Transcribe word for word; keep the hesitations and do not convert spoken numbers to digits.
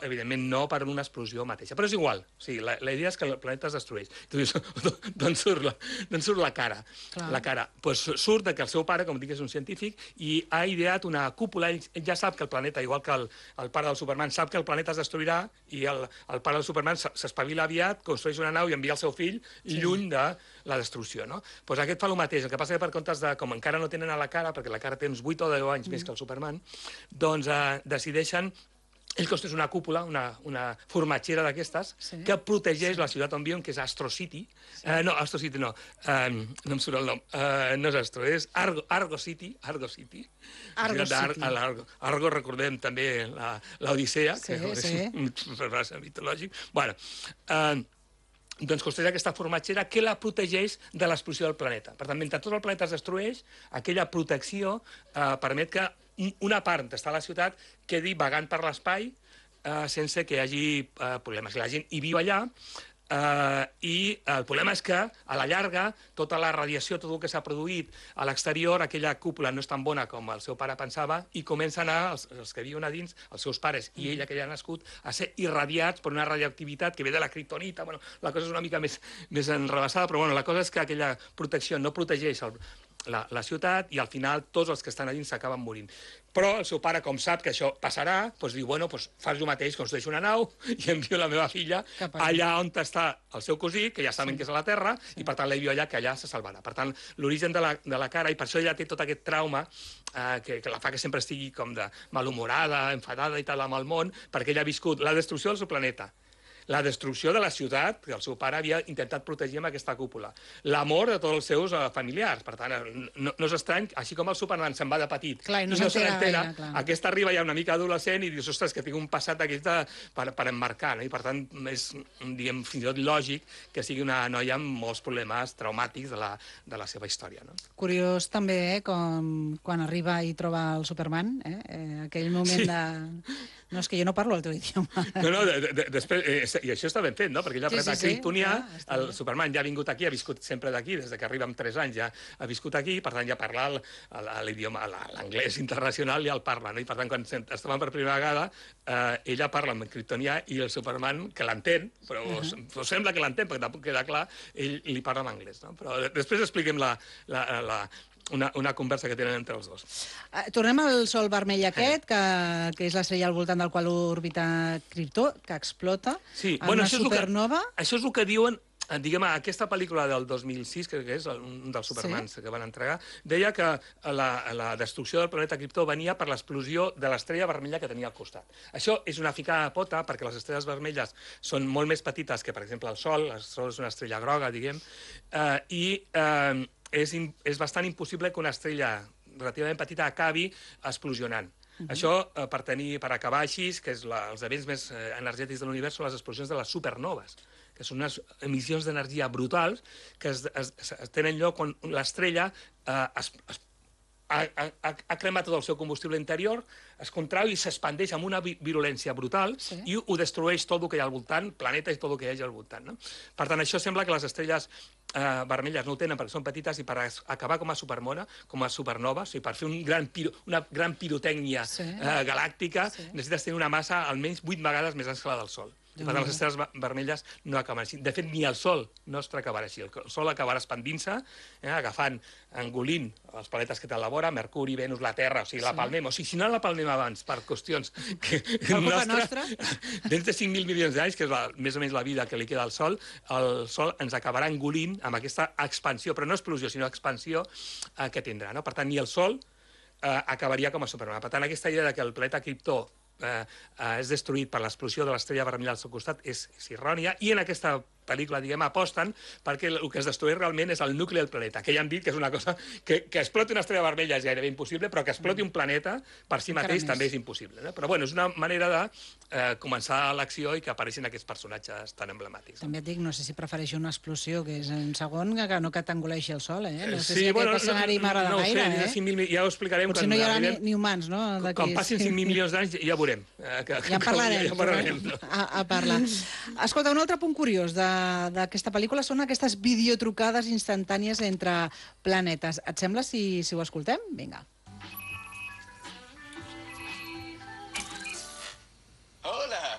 evidentment no per una explosió mateixa. Però és igual, o sigui, la, la idea és que el planeta es destrueix. Tu dius, d'on surt, la, surt la cara? Clar. La cara pues, surt de que el seu pare, com dic, és un científic, i ha ideat una cúpula. Ell, ell ja sap que el planeta, igual que el, el pare del Superman, sap que el planeta es destruirà, i el, el pare del Superman s'espavila aviat, construeix una nau i envia el seu fill sí. lluny de la destrucció. No? Pues aquest fa el mateix. El que passa que per comptes de, com encara no tenen a la cara, perquè la cara té uns vuit o deu anys mm. més que el Superman, doncs eh, decideixen ell construeix una cúpula, una, una formatgera d'aquestes, sí. que protegeix sí. la ciutat on viuen, que és Astro City. Sí. Uh, no, Astro City no, uh, no em surt el nom. Uh, no és Astro, és Argo, Argo City. Argo City. Argo City. Argo. Argo, recordem també l'Odissea, sí, que sí. és un personatge mitològic. Bueno, uh, doncs construeix aquesta formatgera que la protegeix de l'explosió del planeta. Per tant, mentre tot el planeta es destrueix, aquella protecció eh, permet que una part d'estar a la ciutat quedi vagant per l'espai eh, sense que hi hagi eh, problemes. La gent hi viu allà, Uh, i el problema és que, a la llarga, tota la radiació, tot el que s'ha produït a l'exterior, aquella cúpula no és tan bona com el seu pare pensava, i comencen a, els, els que viuen a dins, els seus pares i ella que ja ha nascut, a ser irradiats per una radioactivitat que ve de la kriptonita. Bueno, la cosa és una mica més, més enrebaçada, però bueno, la cosa és que aquella protecció no protegeix el, la, la ciutat, i al final tots els que estan a dins s'acaben morint. Però el seu pare, com sap que això passarà, doncs diu, bueno, doncs fas jo mateix, construeixo una nau i envio la meva filla allà on està el seu cosí, que ja saben sí. que és a la Terra, sí. i per tant l'envio allà, que allà se salvarà. Per tant, l'origen de, la, de la cara, i per això ella té tot aquest trauma eh, que, que la fa que sempre estigui com de malhumorada, enfadada i tal amb el món, perquè ella ha viscut la destrucció del seu planeta, la destrucció de la ciutat, que el seu pare havia intentat protegir amb aquesta cúpula, l'amor de tots els seus uh, familiars. Per tant, no, no és estrany, així com el Superman se'n va de petit, clar, no, no se n'entera, aquesta arriba ja una mica adolescent i dius, ostres, que tinc un passat d'aquest per, per emmarcar, no? I per tant és, diguem, fins i tot lògic que sigui una noia amb molts problemes traumàtics de la, de la seva història. No? Curiós també, eh, com quan arriba i troba el Superman, eh, eh, aquell moment sí. de... No, és que jo no parlo el teu idioma. No, no, de, de, després, eh, i això està ben fet, no? Perquè ella ha sí, sí, sí, Kryptonia, sí, el Superman ja ha vingut aquí, ha viscut sempre d'aquí, des que arriba amb tres anys ja ha viscut aquí, per tant ja parla l'idioma, l'anglès internacional ja el parla, no? I per tant quan es troben per primera vegada, eh, ella parla amb Kryptonia i el Superman, que l'entén, però uh -huh. sembla que l'entén, perquè tampoc queda clar, ell li parla en anglès, no? Però després expliquem la... la, la Una, una conversa que tenen entre els dos. Uh, tornem al sol vermell aquest, que, que és l'estrella al voltant del qual orbita Krypton, que explota sí. en bueno, una això supernova. És que, això és el que diuen, diguem, aquesta pel·lícula del dos mil sis, crec que és un dels Supermans sí. que van entregar, deia que la, la destrucció del planeta Krypton venia per l'explosió de l'estrella vermella que tenia al costat. Això és una ficada de pota, perquè les estrelles vermelles són molt més petites que, per exemple, el Sol. El Sol és una estrella groga, diguem, eh, i... Eh, És, és bastant impossible que una estrella relativament petita acabi explosionant. Uh -huh. Això, eh, per, tenir, per acabar així, que és la, els events més eh, energètics de l'univers, són les explosions de les supernoves, que són unes emissions d'energia brutals que es, es, es tenen lloc quan l'estrella eh, es, es Ha, ha, ha cremat tot el seu combustible interior, es contrau i s'expandeix amb una virulència brutal sí. i ho destrueix tot el que hi ha al voltant, planeta i tot el que hi hagi al voltant. No? Per tant, això sembla que les estrelles eh, vermelles no ho tenen perquè són petites i per acabar com a supermona, com a supernova, o sigui, per fer un gran piro, una gran pirotècnia sí. eh, galàctica, sí. necessites tenir una massa almenys vuit vegades més gran que la del Sol. I per tant, les estrelles vermelles no acaben així. De fet, ni el Sol nostre acabarà així. El Sol acabarà expandint-se, eh, agafant, engolint els planetes que té a la vora, Mercuri, Venus, la Terra, o sigui, la palmem. O sigui, si no la palmem abans, per qüestions que... Per culpa nostra? Dins de cinc mil milions d'anys, que és la, més o menys la vida que li queda al Sol, el Sol ens acabarà engolint amb aquesta expansió, però no explosió, sinó expansió eh, que tindrà. No? Per tant, ni el Sol eh, acabaria com a supernova. Per tant, aquesta idea de que el planeta Krypton Eh, eh, és destruït per l'explosió de l'estrella vermella al seu costat és, és errònia, i en aquesta pel·lícula, diguem, aposten perquè el que es destrueix realment és el nucli del planeta, que ja han dit que és una cosa que, que exploti una estrella vermella és gairebé impossible, però que exploti un planeta per si mateix també és impossible. No? Però bueno, és una manera de eh, començar l'acció i que apareixin aquests personatges tan emblemàtics. També et dic, no sé si prefereixo una explosió que és en segon que no que t'engoleixi el Sol, eh? No sé sí, si bueno, aquest escenari no, m'agrada no, no gaire, sé, eh? cinc mil, ja ho explicarem. Potser no hi haurà ni, ni humans, no? Quan passin cinc mil milions d'anys ja veurem. Eh, que, ja en parlarem. Ja parlarem no? a, a parlar. Escolta, un altre punt curiós d'aquesta pel·lícula són aquestes videotrucades instantànies entre planetes. Et sembla si, si ho escoltem? Vinga.